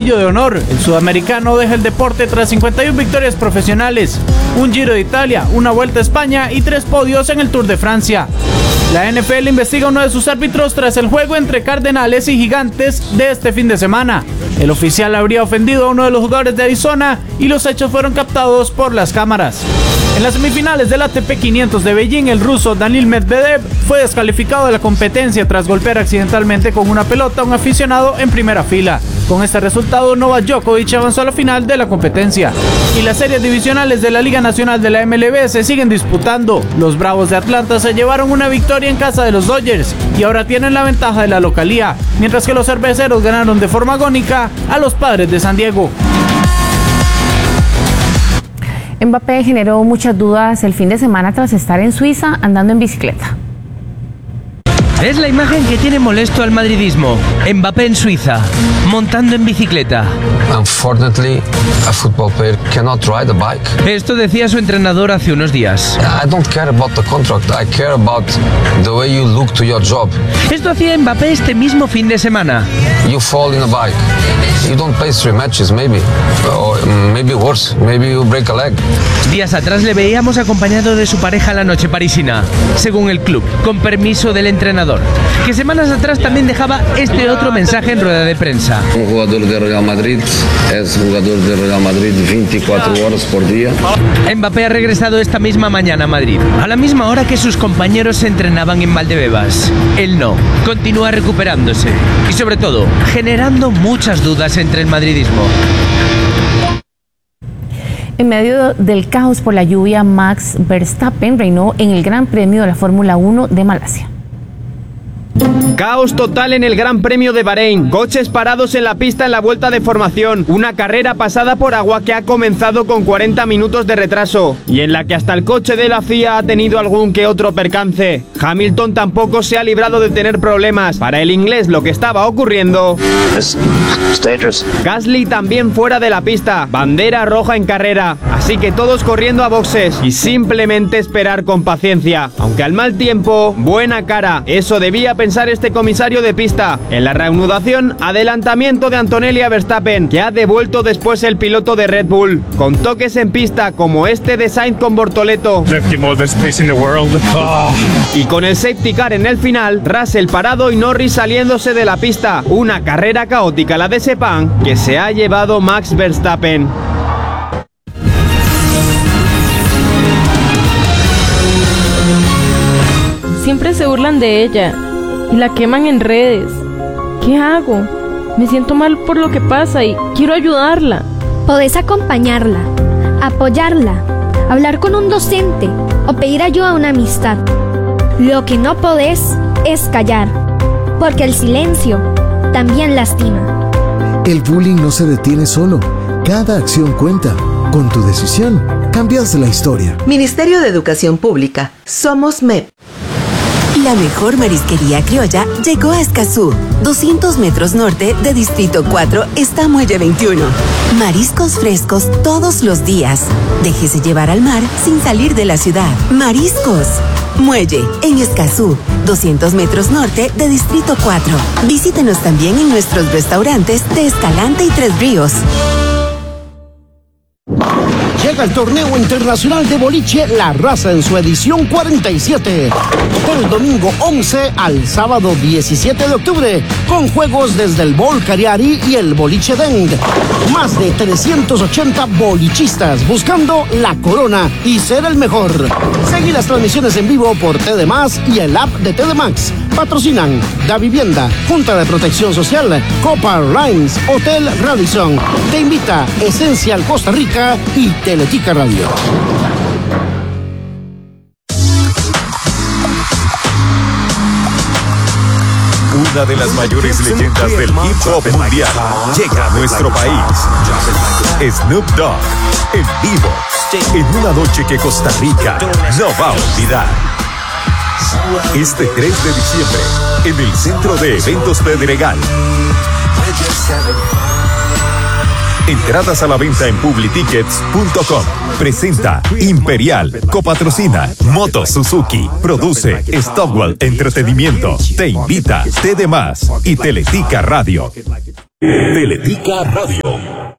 anillo de honor. El sudamericano deja el deporte tras 51 victorias profesionales, un Giro de Italia, una Vuelta a España y 3 podios en el Tour de Francia. La NFL investiga a uno de sus árbitros tras el juego entre Cardenales y Gigantes de este fin de semana. El oficial habría ofendido a uno de los jugadores de Arizona y los hechos fueron captados por las cámaras. En las semifinales del ATP 500 de Beijing, el ruso Daniil Medvedev fue descalificado de la competencia tras golpear accidentalmente con una pelota a un aficionado en primera fila. Con este resultado, Novak Djokovic avanzó a la final de la competencia. Y las series divisionales de la Liga Nacional de la MLB se siguen disputando. Los Bravos de Atlanta se llevaron una victoria en casa de los Dodgers y ahora tienen la ventaja de la localía, mientras que los Cerveceros ganaron de forma agónica a los Padres de San Diego. Mbappé generó muchas dudas el fin de semana tras estar en Suiza andando en bicicleta. Es la imagen que tiene molesto al madridismo. Mbappé en Suiza, montando en bicicleta. Unfortunately, a football player cannot ride a bike. Esto decía su entrenador hace unos días. I don't care about the contract. I care about the way you look to your job. Esto hacía Mbappé este mismo fin de semana. You fall in a bike. You don't play 3 matches, maybe. Or maybe worse. Maybe you break a leg. Días atrás le veíamos acompañado de su pareja a la noche parisina, según el club, con permiso del entrenador, que semanas atrás también dejaba este otro mensaje en rueda de prensa. Un jugador de Real Madrid es jugador de Real Madrid 24 horas por día. Mbappé ha regresado esta misma mañana a Madrid, a la misma hora que sus compañeros se entrenaban en Valdebebas. Él no, continúa recuperándose y sobre todo generando muchas dudas entre el madridismo. En medio del caos por la lluvia, Max Verstappen reinó en el Gran Premio de la Fórmula 1 de Malasia. Caos total en el Gran Premio de Bahrein, coches parados en la pista en la vuelta de formación, una carrera pasada por agua que ha comenzado con 40 minutos de retraso y en la que hasta el coche de la FIA ha tenido algún que otro percance. Hamilton tampoco se ha librado de tener problemas. Para el inglés lo que estaba ocurriendo... Gasly también fuera de la pista, bandera roja en carrera, así que todos corriendo a boxes y simplemente esperar con paciencia. Aunque al mal tiempo, buena cara, eso debía pensar este comisario de pista. En la reanudación, adelantamiento de Antonelli a Verstappen, que ha devuelto después el piloto de Red Bull, con toques en pista como este de Sainz con Bortoleto. Y con el safety car en el final, Russell parado y Norris saliéndose de la pista. Una carrera caótica la de Sepang que se ha llevado Max Verstappen. Siempre se burlan de ella y la queman en redes. ¿Qué hago? Me siento mal por lo que pasa y quiero ayudarla. Podés acompañarla, apoyarla, hablar con un docente o pedir ayuda a una amistad. Lo que no podés es callar, porque el silencio también lastima. El bullying no se detiene solo. Cada acción cuenta. Con tu decisión, cambias la historia. Ministerio de Educación Pública. Somos MEP. La mejor marisquería criolla llegó a Escazú. 200 metros norte de Distrito 4 está Muelle 21. Mariscos frescos todos los días. Déjese llevar al mar sin salir de la ciudad. Mariscos. Muelle, en Escazú, 200 metros norte de Distrito 4. Visítenos también en nuestros restaurantes de Escalante y Tres Ríos. Llega el torneo internacional de boliche La Raza en su edición 47. Del domingo 11 al sábado 17 de octubre, con juegos desde el Bol Cariari y el Boliche Deng. Más de 380 bolichistas buscando la corona y ser el mejor. Seguí las transmisiones en vivo por TD Más y el app de TD Max. Patrocinan Da Vivienda, Junta de Protección Social, Copa Airlines, Hotel Radisson. Te invita Esencial Costa Rica y Teletica Radio. Una de las mayores leyendas del hip hop mundial llega a nuestro país. Snoop Dogg, en vivo, en una noche que Costa Rica no va a olvidar. Este 3 de diciembre, en el Centro de Eventos Pedregal. Entradas a la venta en publitickets.com. Presenta Imperial. Copatrocina Moto Suzuki. Produce Stockwell Entretenimiento. Te invita TD Más y Teletica Radio. Teletica Radio.